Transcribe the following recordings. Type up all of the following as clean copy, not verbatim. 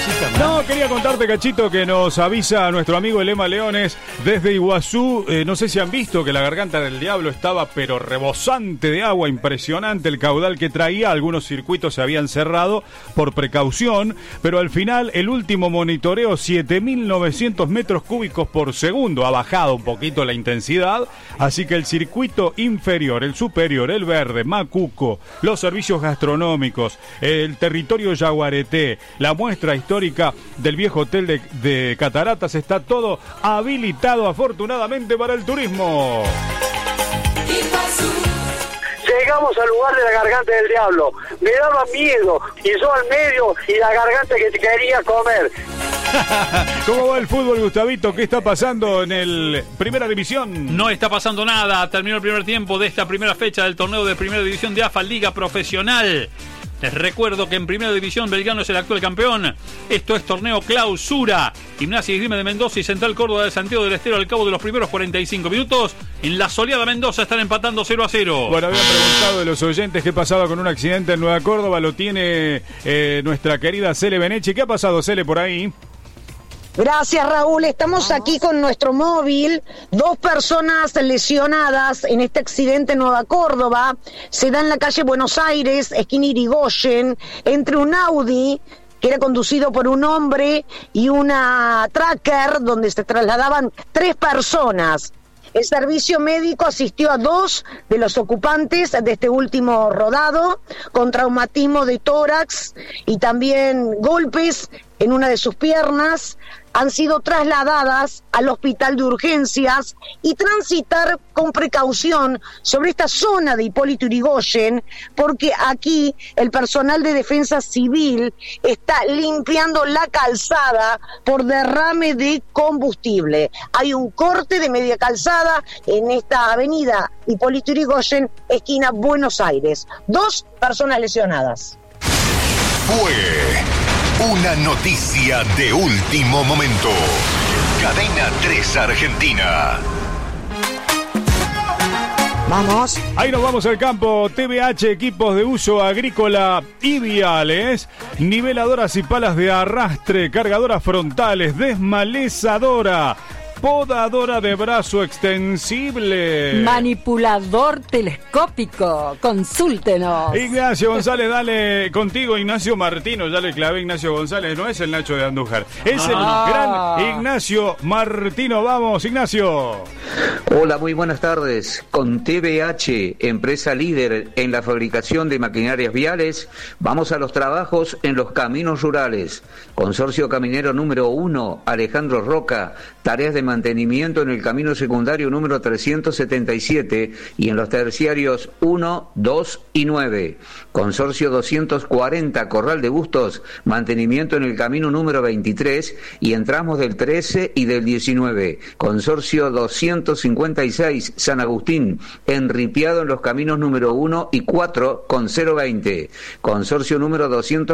cosita más. No, quería contarte, Cachito, que nos avisa nuestro amigo Elema Leones desde Iguazú. No sé si han visto que la Garganta del Diablo estaba pero rebosante de agua, impresionante el caudal que traía. Algunos circuitos se habían cerrado por precaución, pero al final el último monitoreo, 7.900 metros cúbicos por segundo. Ha bajado un poquito la intensidad, así que el circuito inferior, el superior, el verde, Macuco, los servicios gastronómicos, el territorio Yaguareté, la muestra histórica del viejo hotel de Cataratas, está todo habilitado afortunadamente para el turismo. Llegamos al lugar de la Garganta del Diablo. Me daba miedo y yo al medio y la garganta que te quería comer. ¿Cómo va el fútbol, Gustavito? ¿Qué está pasando en el Primera División? No está pasando nada. Terminó el primer tiempo de esta primera fecha del torneo de Primera División de AFA Liga Profesional. Les recuerdo que en Primera División Belgrano es el actual campeón. Esto es torneo clausura. Gimnasia y Esgrima de Mendoza y Central Córdoba de Santiago del Estero al cabo de los primeros 45 minutos. En la soleada Mendoza están empatando 0-0. Bueno, habían preguntado de los oyentes qué pasaba con un accidente en Nueva Córdoba. Lo tiene nuestra querida Cele Benechi. ¿Qué ha pasado, Cele, por ahí? Gracias, Raúl. Estamos aquí con nuestro móvil. 2 personas lesionadas en este accidente en Nueva Córdoba. Se da en la calle Buenos Aires, esquina Irigoyen, entre un Audi que era conducido por un hombre y una tracker donde se trasladaban 3 personas. El servicio médico asistió a 2 de los ocupantes de este último rodado con traumatismo de tórax y también golpes en una de sus piernas. Han sido trasladadas al hospital de urgencias y transitar con precaución sobre esta zona de Hipólito Yrigoyen, porque aquí el personal de defensa civil está limpiando la calzada por derrame de combustible. Hay un corte de media calzada en esta avenida Hipólito Yrigoyen, esquina Buenos Aires. 2 personas lesionadas. Fue una noticia de último momento. Cadena 3 Argentina. Vamos. Ahí nos vamos al campo. TBH, equipos de uso agrícola y viales, niveladoras y palas de arrastre, cargadoras frontales, desmalezadora, podadora de brazo extensible, manipulador telescópico. Consúltenos. Ignacio González, dale contigo. Ignacio Martino, ya le clavé. Ignacio González, no es el Nacho de Andújar, es el gran Ignacio Martino. Vamos, Ignacio. Hola, muy buenas tardes. Con TBH, empresa líder en la fabricación de maquinarias viales, vamos a los trabajos en los caminos rurales. Consorcio Caminero número 1, Alejandro Roca, tareas de mantenimiento en el camino secundario número 377 y en los terciarios 1, 2 y 9. Consorcio 240, Corral de Bustos, mantenimiento en el camino número 23 y en tramos del 13 y del 19. Consorcio 256, San Agustín, enripiado en los caminos número 1 y 4 con 020. Consorcio número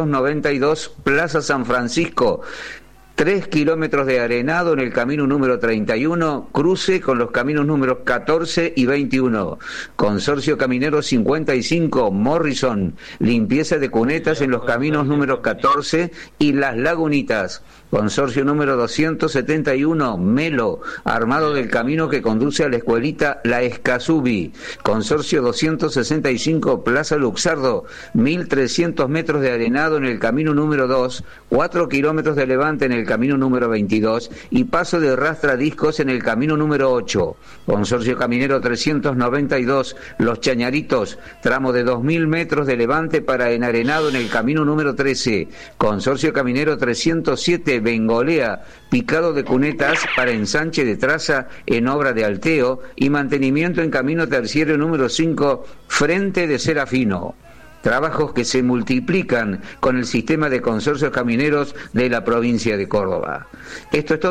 292, Plaza San Francisco, 3 kilómetros de arenado en el camino número 31, cruce con los caminos números 14 y 21. Consorcio Caminero 55, Morrison, limpieza de cunetas en los caminos números 14 y Las Lagunitas. Consorcio número 271, Melo, armado del camino que conduce a la escuelita La Escasubi. Consorcio 265, Plaza Luxardo, 1.300 metros de arenado en el camino número 2, 4 kilómetros de levante en el camino número 22 y paso de rastradiscos en el camino número 8. Consorcio Caminero 392, Los Chañaritos, tramo de 2.000 metros de levante para enarenado en el camino número 13. Consorcio Caminero 307, Bengolea, picado de cunetas para ensanche de traza en obra de alteo y mantenimiento en camino terciario número 5, frente de Serafino. Trabajos que se multiplican con el sistema de consorcios camineros de la provincia de Córdoba. Esto es todo.